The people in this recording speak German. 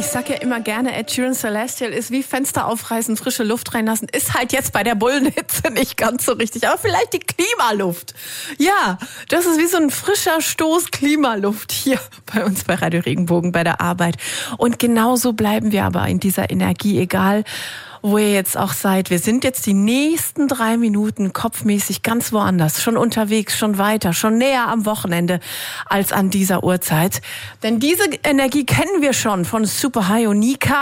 sag ja immer gerne, Ed Sheeran Celestial ist wie Fenster aufreißen, frische Luft reinlassen. Ist halt jetzt bei der Bullenhitze nicht ganz so richtig. Aber vielleicht die Klimaluft. Ja, das ist wie so ein frischer Stoß Klimaluft hier bei uns bei Radio Regenbogen bei der Arbeit. Und genauso bleiben wir aber in dieser Energie, egal wo ihr jetzt auch seid. Wir sind jetzt die nächsten 3 Minuten kopfmäßig ganz woanders, schon unterwegs, schon weiter, schon näher am Wochenende als an dieser Uhrzeit. Denn diese Energie kennen wir schon von Super High und Nika.